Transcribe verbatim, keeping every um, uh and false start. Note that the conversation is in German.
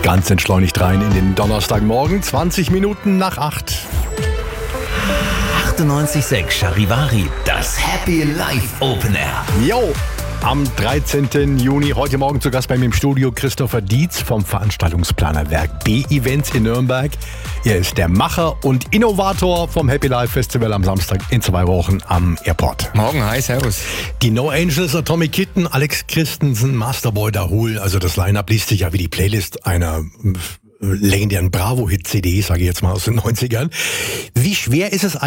Ganz entschleunigt rein in den Donnerstagmorgen, zwanzig Minuten nach acht. achtundneunzig Komma sechs Charivari, das Happy Life Open Air. Jo, am dreizehnten Juni, heute Morgen zu Gast bei mir im Studio Christopher Dietz vom Veranstaltungsplanerwerk B-Events in Nürnberg. Er ist der Macher und Innovator vom Happy Life Festival am Samstag in zwei Wochen am Airport. Morgen, hi, servus. Die No Angels, Atomic Kitten, Alex Christensen, Masterboy Dahul, also das Line-Up liest sich ja wie die Playlist einer legendären Bravo-Hit-C D, sage ich jetzt mal aus den neunzigern. Wie schwer ist es